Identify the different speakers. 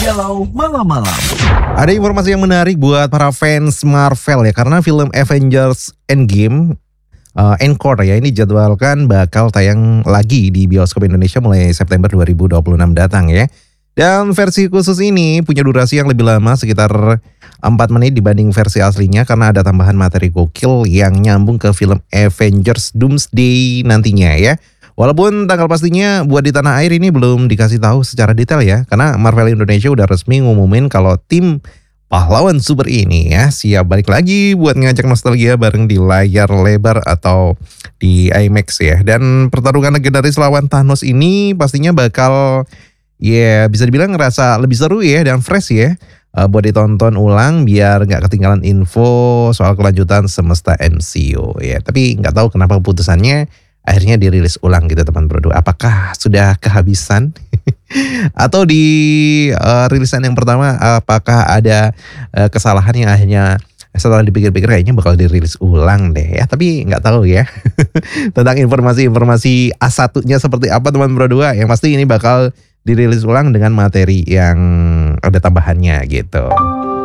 Speaker 1: Galau Malam-Malam.
Speaker 2: Ada informasi yang menarik buat para fans Marvel ya, karena film Avengers Endgame Encore ya, ini jadwalkan bakal tayang lagi di bioskop Indonesia mulai September 2026 datang ya. Dan versi khusus ini punya durasi yang lebih lama, sekitar 4 menit dibanding versi aslinya, karena ada tambahan materi gokil yang nyambung ke film Avengers Doomsday nantinya ya. Walaupun tanggal pastinya buat di tanah air ini belum dikasih tahu secara detail ya, karena Marvel Indonesia udah resmi ngumumin kalau tim pahlawan super ini ya siap balik lagi buat ngajak nostalgia bareng di layar lebar atau di IMAX ya. Dan pertarungan legendaris lawan Thanos ini pastinya bakal bisa dibilang ngerasa lebih seru ya dan fresh ya, buat ditonton ulang biar nggak ketinggalan info soal kelanjutan semesta MCU ya. Tapi nggak tahu kenapa keputusannya akhirnya dirilis ulang gitu teman bro. Apakah sudah kehabisan? Atau di rilisan yang pertama apakah ada kesalahan yang akhirnya setelah dipikir-pikir kayaknya bakal dirilis ulang deh ya. Tapi nggak tahu ya tentang informasi A1-nya seperti apa teman bro. Yang pasti ini bakal dirilis ulang dengan materi yang ada tambahannya gitu.